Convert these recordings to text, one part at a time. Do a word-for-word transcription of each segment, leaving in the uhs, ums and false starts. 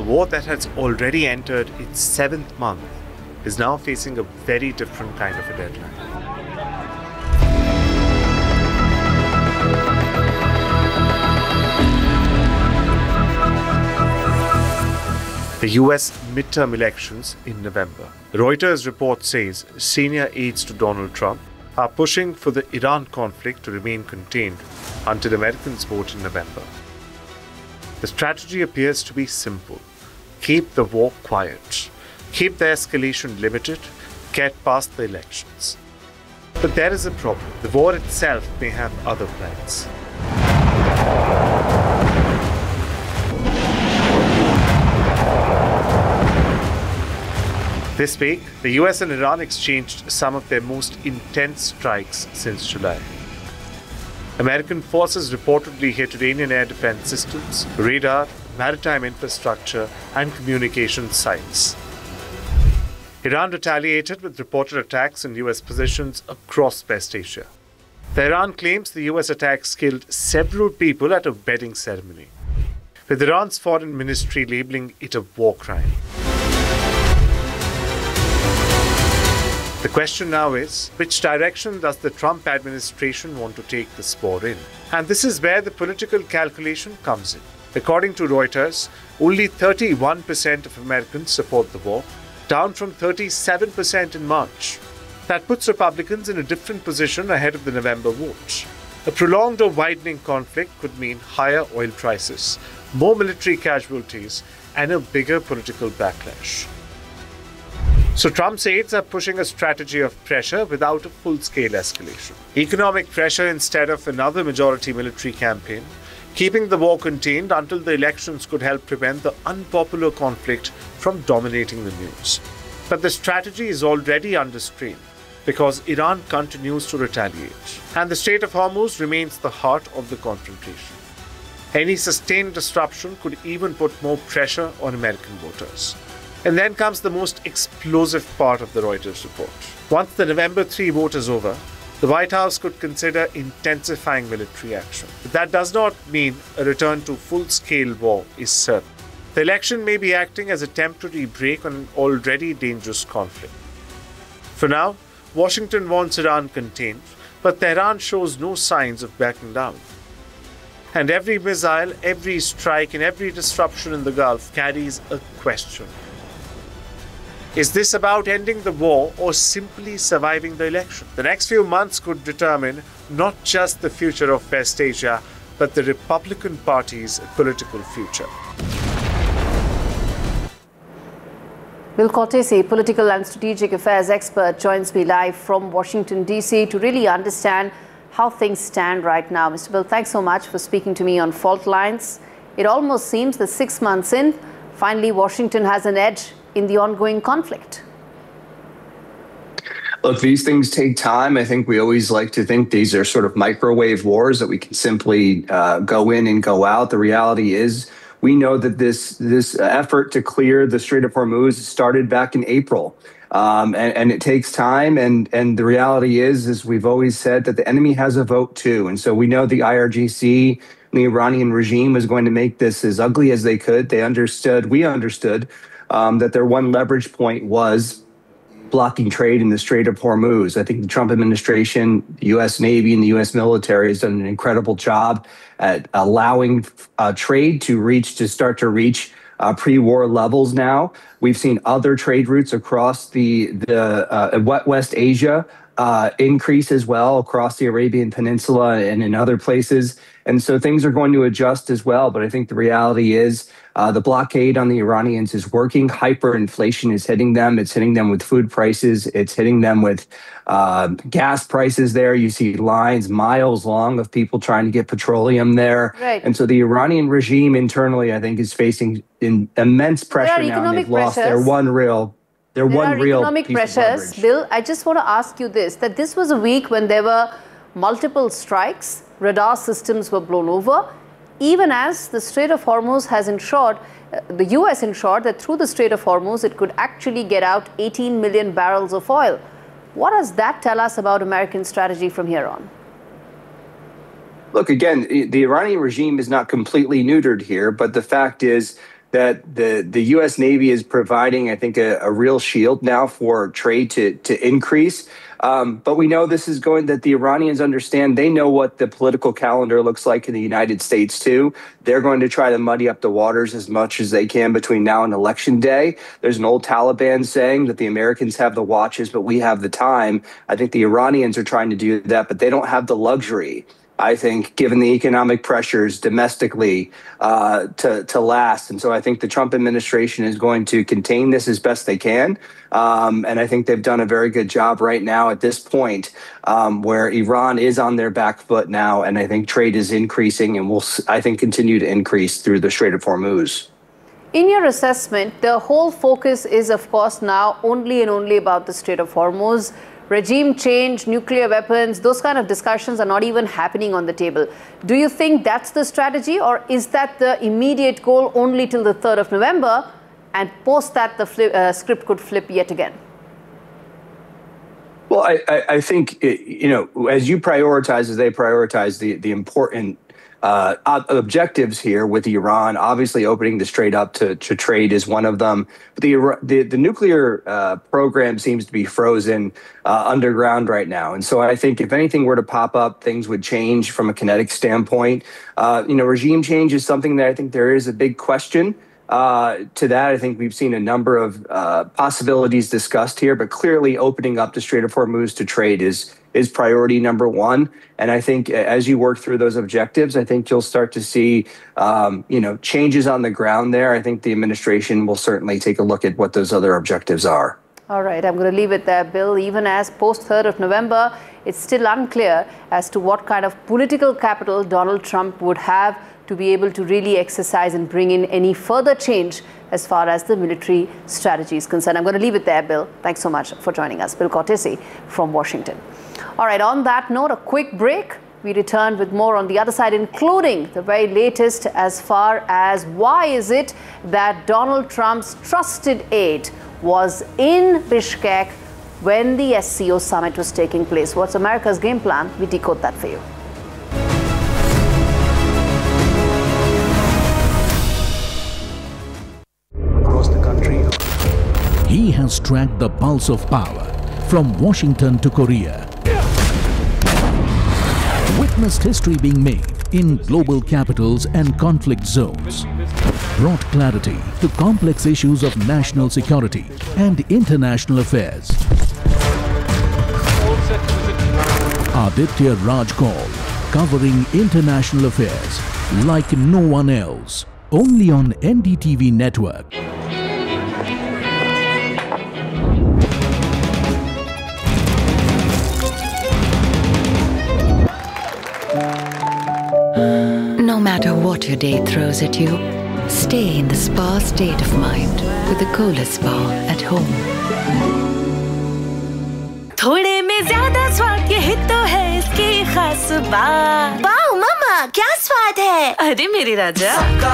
war that has already entered its seventh month is now facing a very different kind of a deadline. The U S midterm elections in November. Reuters report says senior aides to Donald Trump are pushing for the Iran conflict to remain contained until Americans vote in November. The strategy appears to be simple. Keep the war quiet. Keep the escalation limited. Get past the elections. But there is a problem. The war itself may have other plans. This week, the U S and Iran exchanged some of their most intense strikes since July. American forces reportedly hit Iranian air defense systems, radar, maritime infrastructure, and communication sites. Iran retaliated with reported attacks on U S positions across West Asia. The Iran claims the U S attacks killed several people at a wedding ceremony, with Iran's foreign ministry labeling it a war crime. The question now is, which direction does the Trump administration want to take this war in? And this is where the political calculation comes in. According to Reuters, only thirty-one percent of Americans support the war, down from thirty-seven percent in March. That puts Republicans in a different position ahead of the November vote. A prolonged or widening conflict could mean higher oil prices, more military casualties, and a bigger political backlash. So Trump's aides are pushing a strategy of pressure without a full-scale escalation. Economic pressure instead of another majority military campaign, keeping the war contained until the elections could help prevent the unpopular conflict from dominating the news. But the strategy is already under strain because Iran continues to retaliate, and the Strait of Hormuz remains the heart of the confrontation. Any sustained disruption could even put more pressure on American voters. And then comes the most explosive part of the Reuters report. Once the November third vote is over, the White House could consider intensifying military action. But that does not mean a return to full-scale war is certain. The election may be acting as a temporary break on an already dangerous conflict. For now, Washington wants Iran contained, but Tehran shows no signs of backing down. And every missile, every strike, and every disruption in the Gulf carries a question. Is this about ending the war or simply surviving the election? The next few months could determine not just the future of West Asia, but the Republican Party's political future. Bill Cortese, political and strategic affairs expert, joins me live from Washington, D C to really understand how things stand right now. Mister Bill, thanks so much for speaking to me on Fault Lines. It almost seems that six months in, finally Washington has an edge in the ongoing conflict. Look, these things take time. I think we always like to think these are sort of microwave wars that we can simply uh, go in and go out. The reality is we know that this this effort to clear the Strait of Hormuz started back in April. Um, and, and it takes time. And, and the reality is, is we've always said that the enemy has a vote too. And so we know the I R G C, the Iranian regime, was going to make this as ugly as they could. They understood, we understood, Um, that their one leverage point was blocking trade in the Strait of Hormuz. I think the Trump administration, the U S Navy, and the U S military has done an incredible job at allowing uh, trade to reach, to start to reach uh, pre-war levels now. We've seen other trade routes across the, the uh, West Asia uh, increase as well, across the Arabian Peninsula and in other places. And so things are going to adjust as well. But I think the reality is uh, the blockade on the Iranians is working. Hyperinflation is hitting them. It's hitting them with food prices. It's hitting them with uh, gas prices there. You see lines miles long of people trying to get petroleum there. Right. And so the Iranian regime internally, I think, is facing in immense pressure now. And they've lost their one real There, there one are real economic pressures. Bill, I just want to ask you this, that this was a week when there were multiple strikes, radar systems were blown over, even as the Strait of Hormuz has ensured, uh, the U S ensured that through the Strait of Hormuz, it could actually get out eighteen million barrels of oil. What does that tell us about American strategy from here on? Look, again, the Iranian regime is not completely neutered here, but the fact is that the, the U S Navy is providing, I think, a, a real shield now for trade to, to increase. Um, but we know this is going, that the Iranians understand, they know what the political calendar looks like in the United States too. They're going to try to muddy up the waters as much as they can between now and election day. There's an old Taliban saying that the Americans have the watches, but we have the time. I think the Iranians are trying to do that, but they don't have the luxury, I think, given the economic pressures domestically, uh, to, to last. And so I think the Trump administration is going to contain this as best they can. Um, and I think they've done a very good job right now at this point, um, where Iran is on their back foot now. And I think trade is increasing and will, I think, continue to increase through the Strait of Hormuz. In your assessment, the whole focus is, of course, now only and only about the Strait of Hormuz. Regime change, nuclear weapons, those kind of discussions are not even happening on the table. Do you think that's the strategy, or is that the immediate goal only till the third of November, and post that the flip, uh, script could flip yet again? Well, I, I, I think, it, you know, as you prioritize, as they prioritize the, the important Uh, objectives here with Iran, obviously opening the Strait up to, to trade is one of them. But the the, the nuclear uh, program seems to be frozen uh, underground right now. And so I think if anything were to pop up, things would change from a kinetic standpoint. Uh, you know, regime change is something that I think there is a big question uh, to that. I think we've seen a number of uh, possibilities discussed here, but clearly opening up the Strait of Hormuz to trade is is priority number one. And I think as you work through those objectives, I think you'll start to see, um, you know, changes on the ground there. I think the administration will certainly take a look at what those other objectives are. All right, I'm going to leave it there, Bill. Even as post third of November, it's still unclear as to what kind of political capital Donald Trump would have to be able to really exercise and bring in any further change as far as the military strategy is concerned. I'm going to leave it there, Bill. Thanks so much for joining us. Bill Cortese from Washington. All right, on that note, a quick break. We return with more on the other side, including the very latest as far as why is it that Donald Trump's trusted aide was in Bishkek when the S C O summit was taking place. What's America's game plan? We decode that for you. Across the country. He has tracked the pulse of power from Washington to Korea. Witnessed history being made in global capitals and conflict zones. Brought clarity to complex issues of national security and international affairs. Aditya Raj Kaul, covering international affairs like no one else. Only on N D T V network. No matter what your day throws at you, stay in the spa state of mind with the Kohler Spa at home. थोड़े में ज़्यादा स्वाद ये ही तो है इसकी खास बात। वाओ मामा, क्या स्वाद है? अरे मेरे राजा।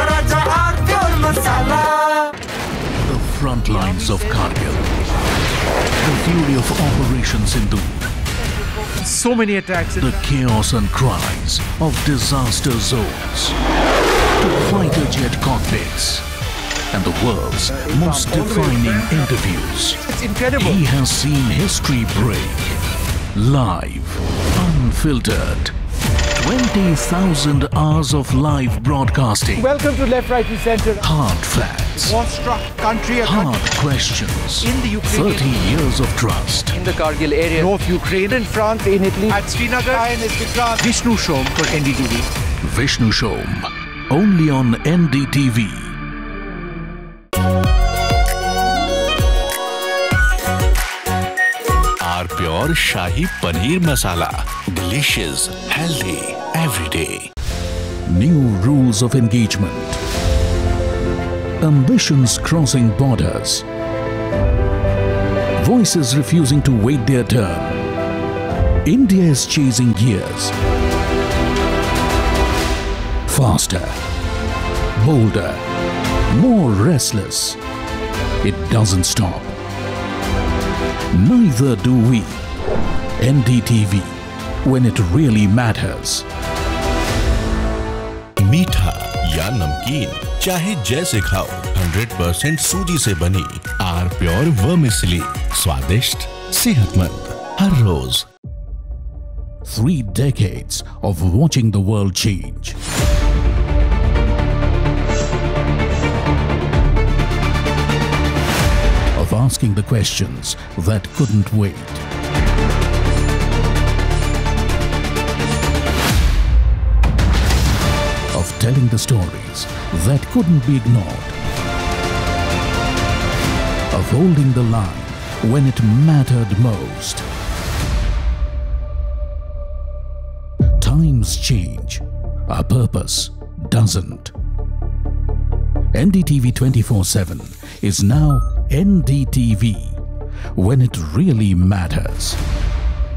The front lines of Kargil. The fury of Operation Sindoor. So many attacks. The chaos and cries of disaster zones. To fighter jet cockpits. And the world's most defining interviews. It's incredible. He has seen history break. Live. Unfiltered. twenty thousand hours of live broadcasting. Welcome to Left, Right and Center. Hard facts. War-struck country. Hard questions. In the Ukraine. thirty years of trust. In the Kargil area. North Ukraine. In France. In Italy. At Srinagar. And Vikrant. Vishnu Shom for N D T V. Vishnu Shom. Only on N D T V. Our pure Shahi Paneer Masala. Delicious, healthy, every day. New rules of engagement. Ambitions crossing borders. Voices refusing to wait their turn. India is chasing gears. Faster. Bolder. More restless. It doesn't stop. Neither do we. N D T V, when it really matters. Meetha ya namkeen. चाहे जैसे खाओ, hundred percent सूजी से बनी are pure vermicelli, स्वादिष्ट, सेहतमंद, हर रोज। Three decades of watching the world change. Of asking the questions that couldn't wait. Of telling the stories that couldn't be ignored. Of holding the line when it mattered most. Times change, our purpose doesn't. N D T V twenty-four seven is now N D T V, when it really matters.